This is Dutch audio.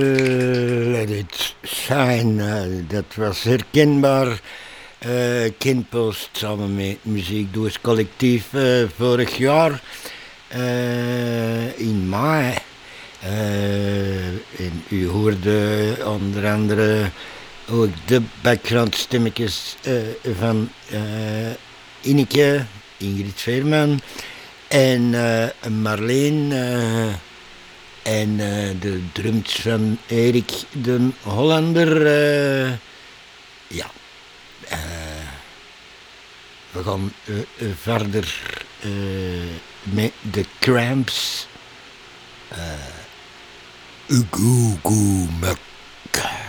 Let It Shine, dat was herkenbaar. Kenpost samen met Muziekdoos Collectief vorig jaar in mei. En u hoorde onder andere ook de backgroundstemmetjes van Ingrid Veerman en Marleen en de drums van Erik den Hollander. Ja, we gaan verder met de Cramps. Ugu Gu Mak.